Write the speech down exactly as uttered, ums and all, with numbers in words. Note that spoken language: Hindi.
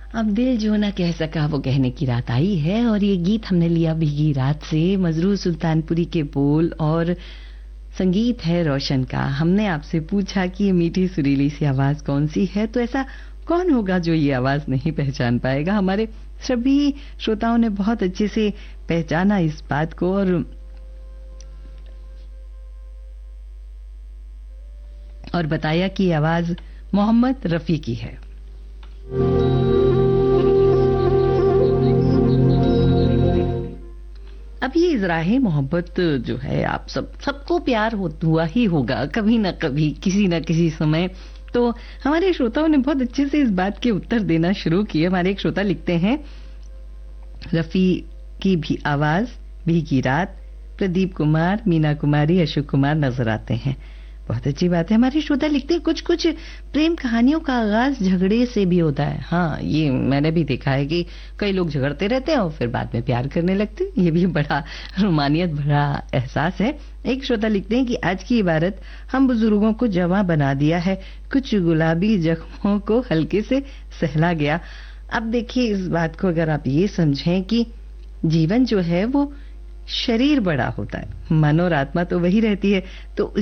अब दिल जो ना कह सका वो कहने की रात आई है और ये गीत हमने लिया भीगी रात से। मजरूर सुल्तानपुरी के बोल और संगीत है रोशन का। हमने आपसे पूछा कि ये मीठी सुरीली सी आवाज कौन सी है, तो ऐसा कौन होगा जो ये आवाज नहीं पहचान पाएगा। हमारे सभी श्रोताओं ने बहुत अच्छे से पहचाना इस बात को और और बताया कि ये आवाज मोहम्मद रफी की है। अब ये इजराहे मोहब्बत जो है, आप सब सबको प्यार हो, हुआ ही होगा कभी ना कभी, किसी ना किसी समय। तो हमारे श्रोताओं ने बहुत अच्छे से इस बात के उत्तर देना शुरू किए। हमारे एक श्रोता लिखते हैं, रफी की भी आवाज भीगी रात, प्रदीप कुमार, मीना कुमारी, अशोक कुमार नजर आते हैं। बहुत अच्छी बात है। हमारे श्रोता लिखते हैं, कुछ कुछ प्रेम कहानियों का आगाज झगड़े से भी होता है। हाँ, ये मैंने भी देखा है कि कई लोग झगड़ते रहते हैं और फिर बाद में प्यार करने लगते हैं। ये भी बड़ा रोमानियत भरा एहसास है। एक श्रोता लिखते हैं कि आज की इबारत हम बुजुर्गों को जवां बना दिया है, कुछ गुलाबी जख्मों को हल्के से सहला गया। अब देखिए, इस बात को अगर आप ये समझें कि जीवन जो है वो शरीर बड़ा होता है, मन और आत्मा तो वही रहती है, तो